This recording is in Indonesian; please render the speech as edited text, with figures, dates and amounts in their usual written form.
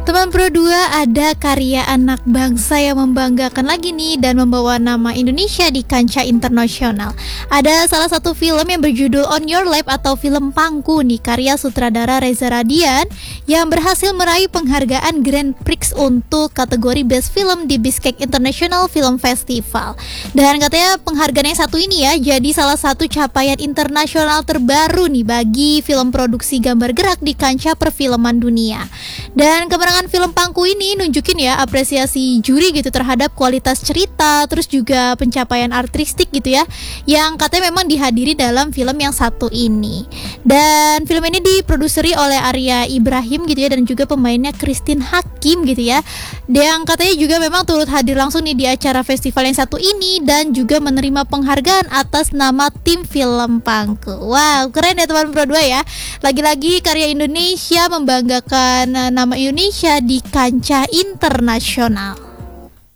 Teman Pro 2, ada karya anak bangsa yang membanggakan lagi nih dan membawa nama Indonesia di kancah internasional. Ada salah satu film yang berjudul On Your Lap atau film Pangku nih, karya sutradara Reza Radian yang berhasil meraih penghargaan Grand Prix untuk kategori Best Film di Bishkek International Film Festival. Dan katanya penghargaan yang satu ini ya jadi salah satu capaian internasional terbaru nih bagi film produksi gambar gerak di kancah perfilman dunia. Dan kemenangan film Pangku ini nunjukin ya apresiasi juri gitu terhadap kualitas cerita, terus juga pencapaian artistik gitu ya, yang katanya memang dihadiri dalam film yang satu ini. Dan film ini diproduseri oleh Arya Ibrahim gitu ya, dan juga pemainnya Christine Hakim gitu ya, yang katanya juga memang turut hadir langsung nih di acara festival yang satu ini dan juga menerima penghargaan atas nama tim film Pangku. Wow, keren ya teman Pro 2 ya. Lagi-lagi karya Indonesia membanggakan nama Indonesia di kancah internasional.